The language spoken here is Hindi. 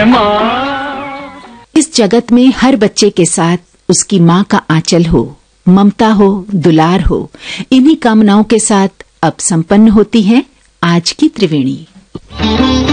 है माँ। इस जगत में हर बच्चे के साथ उसकी माँ का आंचल हो, ममता हो, दुलार हो। इन्हीं कामनाओं के साथ अब संपन्न होती है आज की त्रिवेणी।